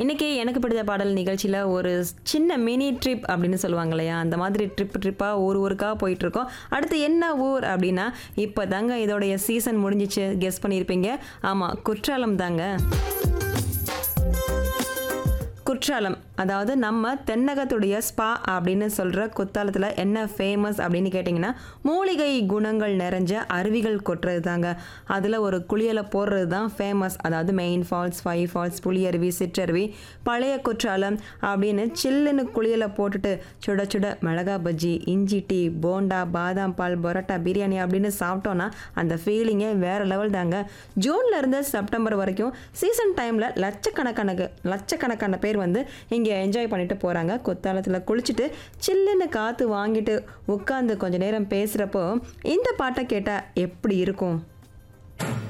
இன்னைக்கு எனக்கு பிடித்த பாடல் நிகழ்ச்சியில் ஒரு சின்ன மினி ட்ரிப் அப்படின்னு சொல்லுவாங்க இல்லையா, அந்த மாதிரி ட்ரிப்பாக ஊருக்காக போயிட்டுருக்கோம். அடுத்து என்ன ஊர் அப்படின்னா, இப்போ தாங்க இதோடைய சீசன் முடிஞ்சிச்சு. கெஸ் பண்ணியிருப்பீங்க. ஆமாம், குற்றாலம் தாங்க. குற்றாலம், அதாவது நம்ம தென்னகத்துடைய ஸ்பா அப்படின்னு சொல்கிற குத்தாலத்தில் என்ன ஃபேமஸ் அப்படின்னு கேட்டிங்கன்னா, மூலிகை குணங்கள் நிறைஞ்ச அருவிகள் கொட்டுறது தாங்க. அதில் ஒரு குளியலை போடுறது தான் ஃபேமஸ். அதாவது மெயின் ஃபால்ஸ், 5 ஃபால்ஸ், புளியருவி, சிற்றருவி, பழைய குற்றாலம் அப்படின்னு சில்லுன்னு குளியலை போட்டுட்டு சுட சுட மிளகா பஜ்ஜி, இஞ்சி டீ, போண்டா, பாதாம் பால், பரோட்டா, பிரியாணி அப்படின்னு சாப்பிட்டோன்னா அந்த ஃபீலிங்கே வேறு லெவல் தாங்க. ஜூன்லேருந்து செப்டம்பர் வரைக்கும் சீசன் டைமில் லட்சக்கணக்கான பேர் வந்து இங்கே என்ஜாய் பண்ணிட்டு போகிறாங்க. குத்தாலத்தில் குளிச்சுட்டு சில்லுன்னு காற்று வாங்கிட்டு உட்காந்து கொஞ்ச நேரம் பேசுகிறப்போ இந்த பாட்டை கேட்டால் எப்படி இருக்கும்?